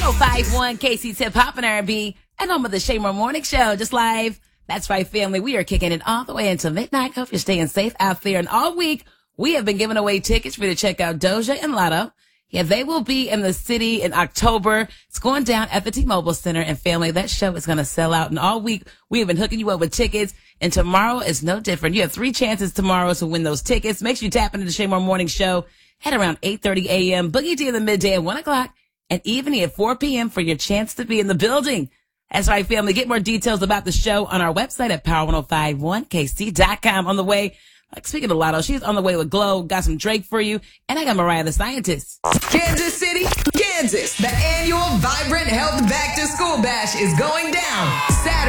1051 KC Tip Hop and R&B and home of the Shamer Morning Show, just live. That's right, family. We are kicking it all the way until midnight. Hope you're staying safe out there. And all week, we have been giving away tickets for you to check out Doja and Lotto. Yeah, they will be in the city in October. It's going down at the T-Mobile Center. And family, that show is going to sell out. And all week, we have been hooking you up with tickets. And tomorrow is no different. You have 3 chances tomorrow to win those tickets. Make sure you tap into the Shamer Morning Show at around 8:30 a.m. Boogie D in the midday at 1 o'clock. And evening at 4 p.m. for your chance to be in the building. That's right, family. Get more details about the show on our website at power1051kc.com. On the way, like speaking of Lotto, she's on the way with Glow. Got some Drake for you. And I got Mariah the Scientist. Kansas City, Kansas. The annual Vibrant Health Back to School Bash is going down Saturday.